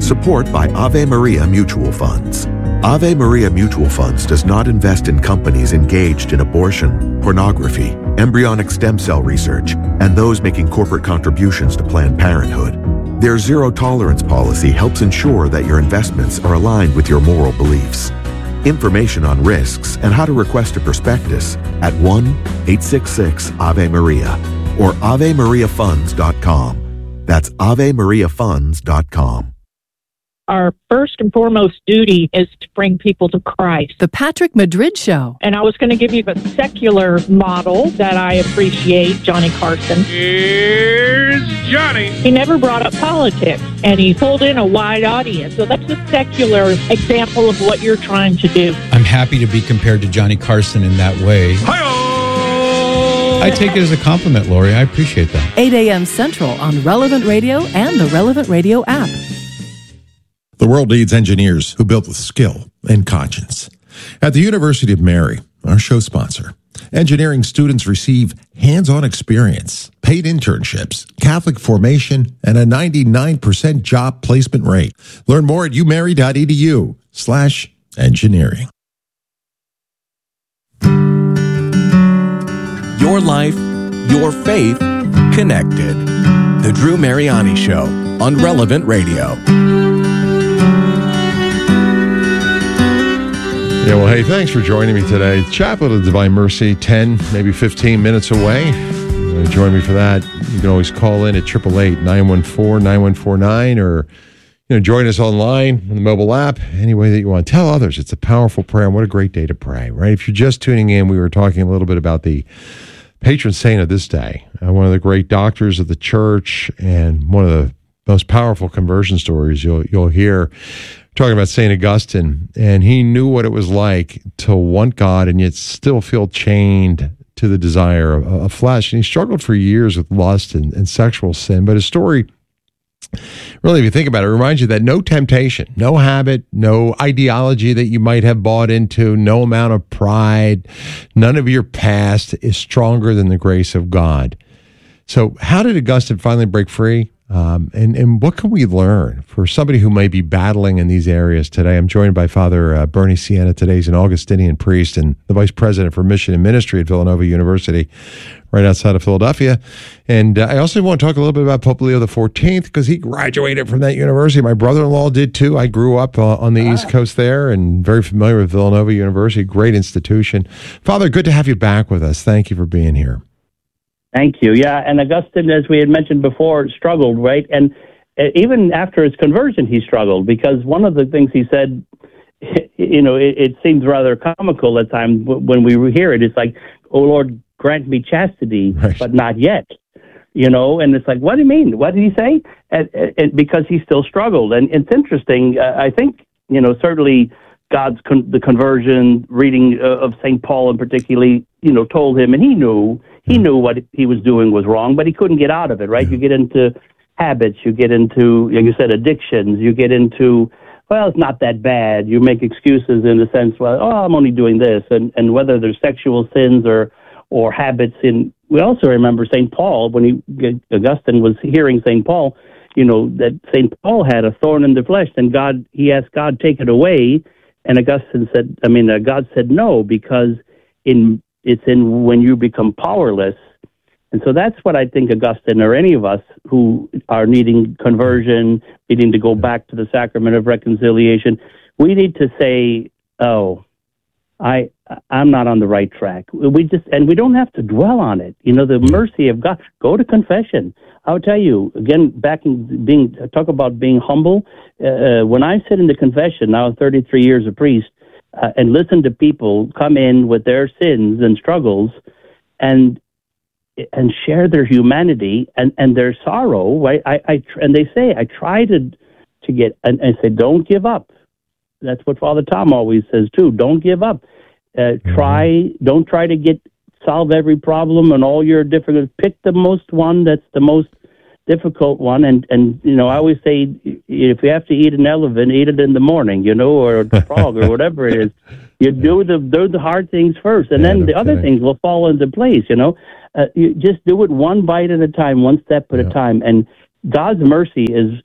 Support by Ave Maria Mutual Funds. Ave Maria Mutual Funds does not invest in companies engaged in abortion, pornography, embryonic stem cell research, and those making corporate contributions to Planned Parenthood. Their zero-tolerance policy helps ensure that your investments are aligned with your moral beliefs. Information on risks and how to request a prospectus at 1-866-AVE-MARIA or AveMariaFunds.com. That's AveMariaFunds.com. Our first and foremost duty is to bring people to Christ. The Patrick Madrid Show. And I was going to give you a secular model that I appreciate, Johnny Carson. Here's Johnny. He never brought up politics, and he pulled in a wide audience. So that's a secular example of what you're trying to do. I'm happy to be compared to Johnny Carson in that way. Hi-oh! I take it as a compliment, Lori. I appreciate that. 8 a.m. Central on Relevant Radio and the Relevant Radio app. The world needs engineers who build with skill and conscience. At the University of Mary, our show sponsor, engineering students receive hands-on experience, paid internships, Catholic formation, and a 99% job placement rate. Learn more at umary.edu/engineering. Your life, your faith, connected. The Drew Mariani Show on Relevant Radio. Yeah, well, hey, thanks for joining me today. Chapel of Divine Mercy, 10, maybe 15 minutes away. Join me for that. You can always call in at 888-914-9149 or join us online on the mobile app, any way that you want. Tell others. It's a powerful prayer, and what a great day to pray, right? If you're just tuning in, we were talking a little bit about the patron saint of this day, one of the great doctors of the church, and one of the most powerful conversion stories you'll hear. Talking about St. Augustine, and he knew what it was like to want God and yet still feel chained to the desire of flesh. And he struggled for years with lust and sexual sin. But his story, really, if you think about it, reminds you that no temptation, no habit, no ideology that you might have bought into, no amount of pride, none of your past is stronger than the grace of God. So how did Augustine finally break free? And what can we learn for somebody who may be battling in these areas today? I'm joined by Father Bernie Sienna today. He's an Augustinian priest and the Vice President for Mission and Ministry at Villanova University, right outside of Philadelphia. And I also want to talk a little bit about Pope Leo XIV because he graduated from that university. My brother-in-law did too. I grew up on the East Coast there and very familiar with Villanova University, great institution. Father, good to have you back with us. Thank you for being here. Thank you. Yeah, and Augustine, as we had mentioned before, struggled, right? And even after his conversion, he struggled because one of the things he said, it seems rather comical at times when we hear it. It's like, "Oh Lord, grant me chastity, right, but not yet." And it's like, what do you mean? What did he say? And because he still struggled. And it's interesting. I think, certainly the conversion, reading of St. Paul in particularly, told him, and he knew what he was doing was wrong, but he couldn't get out of it, right? You get into habits, you get into, like you said, addictions, you get into, well, it's not that bad. You make excuses in the sense, well, I'm only doing this. And whether there's sexual sins or habits we also remember St. Paul, when Augustine was hearing St. Paul, that St. Paul had a thorn in the flesh, and he asked God, take it away. And God said no, because it's in when you become powerless. And so that's what I think Augustine, or any of us who are needing conversion, needing to go back to the sacrament of reconciliation, we need to say, I'm not on the right track. We don't have to dwell on it. The mercy of God. Go to confession. I'll tell you, again, talk about being humble. When I sit in the confession, now 33 years a priest, and listen to people come in with their sins and struggles and share their humanity and their sorrow, right? And they say, I try to get, and I say, don't give up. That's what Father Tom always says too. Don't give up. Don't try to solve every problem and all your different, pick the most one that's the most difficult one. And I always say, if you have to eat an elephant, eat it in the morning, or a frog or whatever it is. You do the hard things first, and then the other things will fall into place, You just do it one bite at a time, one step at a time. And God's mercy is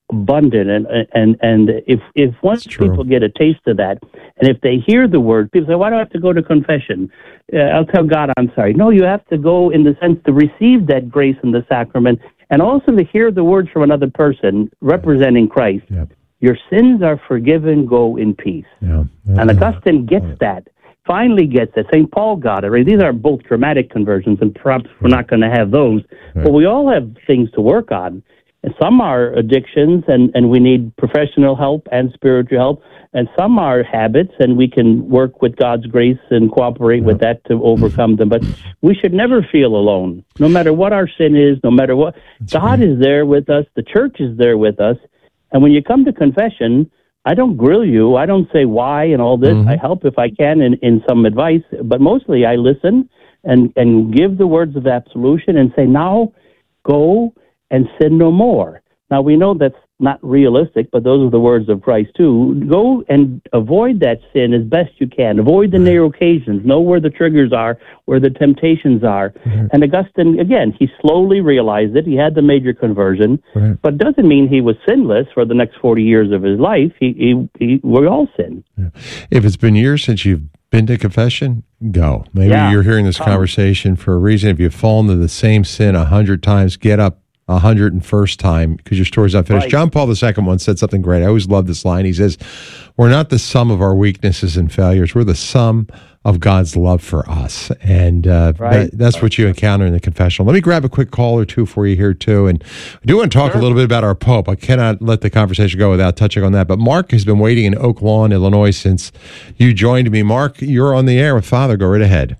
abundant. And if once people get a taste of that, and if they hear the word, people say, why do I have to go to confession? I'll tell God I'm sorry. No, you have to go in the sense to receive that grace in the sacrament, and also to hear the words from another person representing Christ. Yep. Your sins are forgiven, go in peace. Yeah. And Augustine gets that. Finally gets it. St. Paul got it. Right? These are both dramatic conversions, and perhaps we're not going to have those. Right. But we all have things to work on. And some are addictions, and we need professional help and spiritual help. And some are habits, and we can work with God's grace and cooperate with that to overcome them. But we should never feel alone, no matter what our sin is, no matter what. God is there with us. The church is there with us. And when you come to confession, I don't grill you. I don't say why and all this. I help if I can in some advice, but mostly I listen and give the words of absolution and say, now go and sin no more. Now, we know that's not realistic, but those are the words of Christ too. Go and avoid that sin as best you can. Avoid the narrow occasions. Know where the triggers are, where the temptations are. And Augustine, again, he slowly realized it. He had the major conversion, but doesn't mean he was sinless for the next 40 years of his life. We all sin. If it's been years since you've been to confession, go. Maybe you're hearing this conversation for a reason. If you've fallen to the same sin 100 times, get up 101st time, because your story's not finished. John Paul II once said something great. I always love this line. He says, we're not the sum of our weaknesses and failures. We're the sum of God's love for us. And that's what you encounter in the confessional. Let me grab a quick call or two for you here, too. And I do want to talk a little bit about our Pope. I cannot let the conversation go without touching on that. But Mark has been waiting in Oak Lawn, Illinois, since you joined me. Mark, you're on the air with Father. Go right ahead.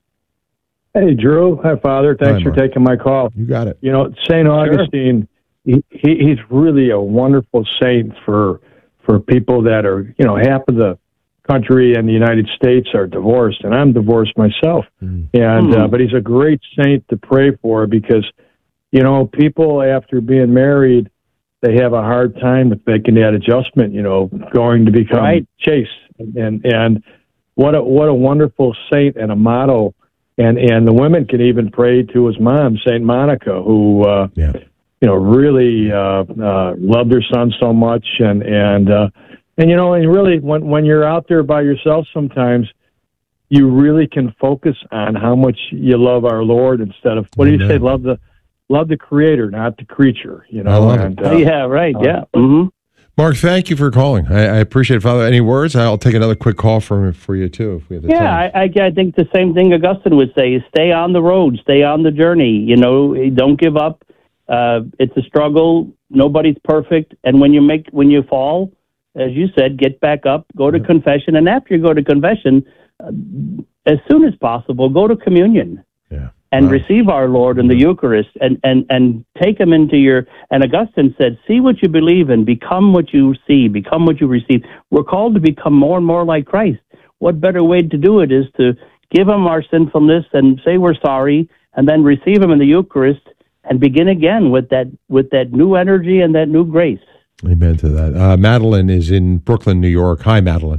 Hey, Drew. Hi, Father. Thanks for taking my call. You got it. You know, St. Augustine, he's really a wonderful saint for people that are, you know, half of the country and the United States are divorced, and I'm divorced myself. But he's a great saint to pray for because, you know, people after being married, they have a hard time with making that adjustment, you know, going to become chaste. And what a wonderful saint and a model. And the women can even pray to his mom, Saint Monica, who you know, really loved her son so much, and you know, and really when you're out there by yourself, sometimes you really can focus on how much you love our Lord instead of what do you say, love the Creator, not the creature. You know, Mark, thank you for calling. I appreciate it, Father. Any words? I'll take another quick call for you, too, if we have the time. I think the same thing Augustine would say is stay on the road, stay on the journey. You know, don't give up. It's a struggle. Nobody's perfect. And when you fall, as you said, get back up, go to confession. And after you go to confession, as soon as possible, go to communion. And receive our Lord in the Eucharist and take him into your... And Augustine said, see what you believe in, become what you see, become what you receive. We're called to become more and more like Christ. What better way to do it is to give him our sinfulness and say we're sorry, and then receive him in the Eucharist and begin again with that new energy and that new grace. Amen to that. Madeline is in Brooklyn, New York. Hi, Madeline.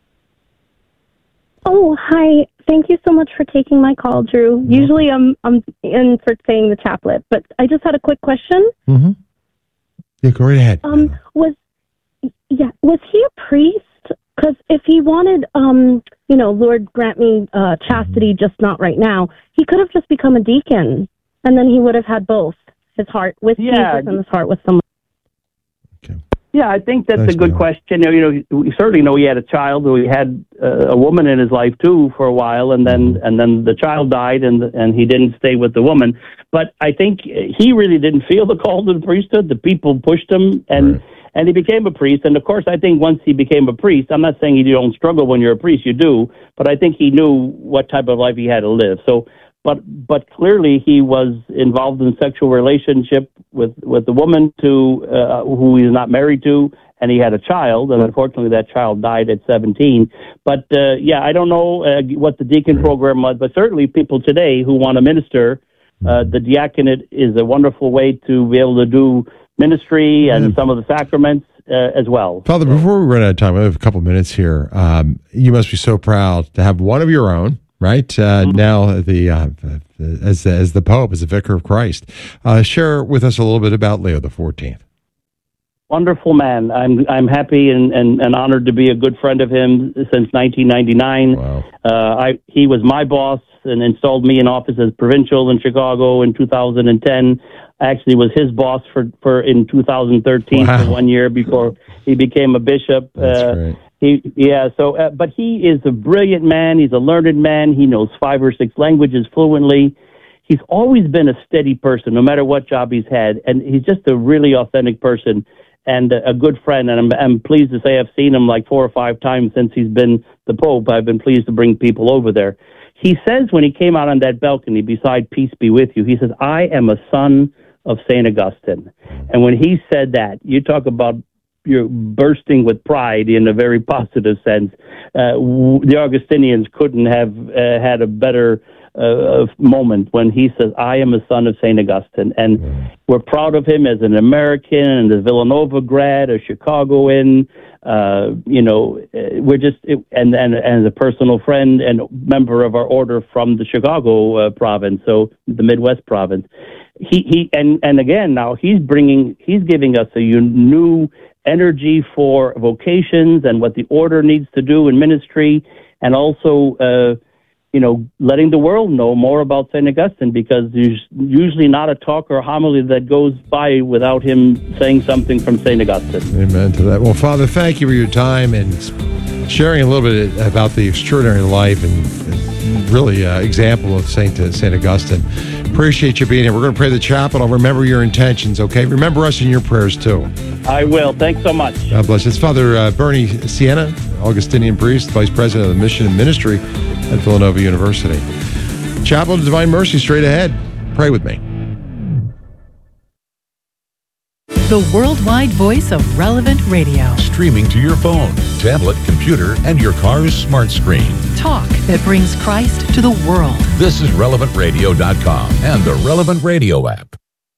Oh, hi. Thank you so much for taking my call, Drew. Usually I'm in for saying the chaplet, but I just had a quick question. Yeah, go right ahead. Was he a priest? Because if he wanted, you know, Lord grant me chastity, just not right now, he could have just become a deacon, and then he would have had both, his heart with Jesus and his heart with someone. Yeah, I think that's a good question. You know, we certainly know he had a child. He had a woman in his life too for a while, and then the child died, and he didn't stay with the woman. But I think he really didn't feel the call to the priesthood. The people pushed him, and he became a priest. And of course, I think once he became a priest, I'm not saying you don't struggle when you're a priest, you do. But I think he knew what type of life he had to live. So. But clearly he was involved in sexual relationship with the woman who he's not married to, and he had a child, and unfortunately that child died at 17. But I don't know what the deacon program was, but certainly people today who want to minister, the diaconate is a wonderful way to be able to do ministry and some of the sacraments as well. Father, before we run out of time, we have a couple of minutes here. You must be so proud to have one of your own. Right now, as the Pope, as the Vicar of Christ, share with us a little bit about Leo the 14th. Wonderful man. I'm happy and honored to be a good friend of him since 1999. Wow. He was my boss and installed me in office as provincial in Chicago in 2010. I actually was his boss for in 2013 for 1 year before he became a bishop. That's great. But he is a brilliant man. He's a learned man. He knows 5 or 6 languages fluently. He's always been a steady person, no matter what job he's had, and he's just a really authentic person and a good friend. And I'm pleased to say I've seen him like 4 or 5 times since he's been the Pope. I've been pleased to bring people over there. He says when he came out on that balcony beside Peace Be With You, he says, "I am a son of St. Augustine." And when he said that, you talk about you're bursting with pride in a very positive sense. The Augustinians couldn't have had a better moment when he says, "I am a son of St. Augustine." And we're proud of him as an American and a Villanova grad, a Chicagoan. We're just, and as a personal friend and member of our order from the Chicago province, so the Midwest province. And again, now he's giving us a new energy for vocations and what the order needs to do in ministry, and also, letting the world know more about St. Augustine, because there's usually not a talk or homily that goes by without him saying something from St. Augustine. Amen to that. Well, Father, thank you for your time and sharing a little bit about the extraordinary life and really example of St. Augustine. Appreciate you being here. We're going to pray the chapel. I'll remember your intentions, okay? Remember us in your prayers, too. I will. Thanks so much. God bless. It's Father Bernie Sienna, Augustinian priest, Vice President of the Mission and Ministry at Villanova University. Chapel of Divine Mercy straight ahead. Pray with me. The worldwide voice of Relevant Radio. Streaming to your phone, tablet, computer, and your car's smart screen. Talk that brings Christ to the world. This is RelevantRadio.com and the Relevant Radio app.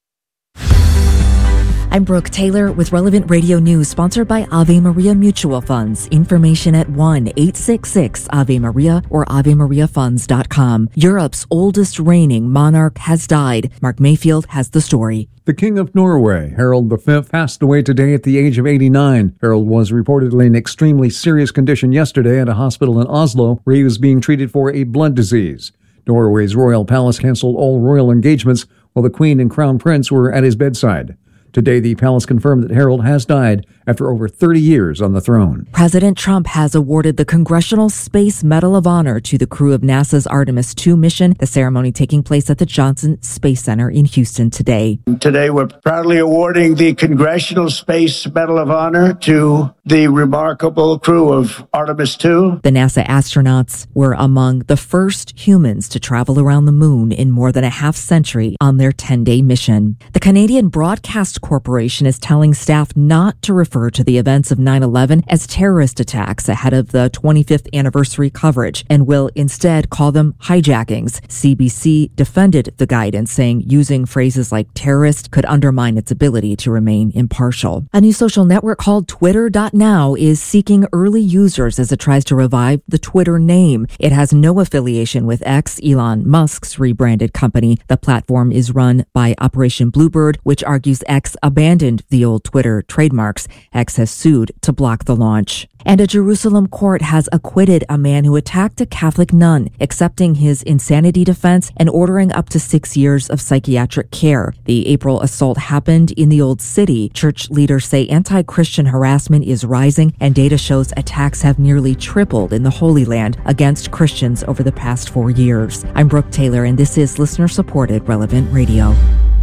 I'm Brooke Taylor with Relevant Radio News, sponsored by Ave Maria Mutual Funds. Information at 1-866-AVE-MARIA or AveMariaFunds.com. Europe's oldest reigning monarch has died. Mark Mayfield has the story. The King of Norway, Harald V, passed away today at the age of 89. Harald was reportedly in extremely serious condition yesterday at a hospital in Oslo, where he was being treated for a blood disease. Norway's royal palace canceled all royal engagements while the Queen and Crown Prince were at his bedside. Today, the palace confirmed that Harald has died after over 30 years on the throne. President Trump has awarded the Congressional Space Medal of Honor to the crew of NASA's Artemis II mission, the ceremony taking place at the Johnson Space Center in Houston today. Today, we're proudly awarding the Congressional Space Medal of Honor to the remarkable crew of Artemis II. The NASA astronauts were among the first humans to travel around the moon in more than a half century on their 10-day mission. The Canadian Broadcast Corporation is telling staff not to refer to the events of 9/11 as terrorist attacks ahead of the 25th anniversary coverage and will instead call them hijackings. CBC defended the guidance, saying using phrases like terrorist could undermine its ability to remain impartial. A new social network called Twitter.now is seeking early users as it tries to revive the Twitter name. It has no affiliation with X, Elon Musk's rebranded company. The platform is run by Operation Bluebird, which argues X abandoned the old Twitter trademarks. X has sued to block the launch. And a Jerusalem court has acquitted a man who attacked a Catholic nun, accepting his insanity defense and ordering up to 6 years of psychiatric care. The April assault happened in the Old City. Church leaders say anti-Christian harassment is rising, and data shows attacks have nearly tripled in the Holy Land against Christians over the past 4 years. I'm Brooke Taylor, and this is listener-supported Relevant Radio.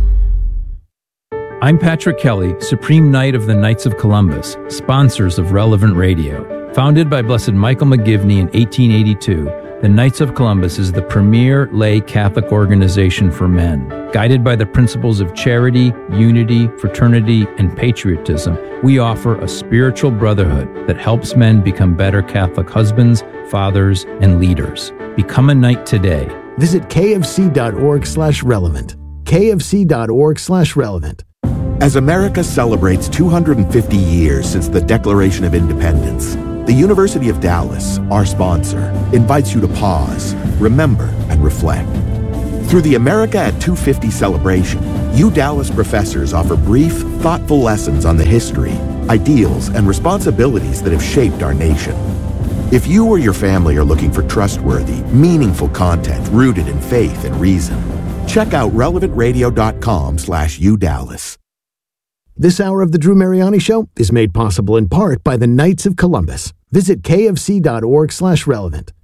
I'm Patrick Kelly, Supreme Knight of the Knights of Columbus, sponsors of Relevant Radio. Founded by Blessed Michael McGivney in 1882, the Knights of Columbus is the premier lay Catholic organization for men. Guided by the principles of charity, unity, fraternity, and patriotism, we offer a spiritual brotherhood that helps men become better Catholic husbands, fathers, and leaders. Become a knight today. Visit kfc.org/relevant. kfc.org/relevant. As America celebrates 250 years since the Declaration of Independence, the University of Dallas, our sponsor, invites you to pause, remember, and reflect. Through the America at 250 celebration, Dallas professors offer brief, thoughtful lessons on the history, ideals, and responsibilities that have shaped our nation. If you or your family are looking for trustworthy, meaningful content rooted in faith and reason, check out relevantradio.com/UDallas. This hour of the Drew Mariani Show is made possible in part by the Knights of Columbus. Visit kfc.org/relevant.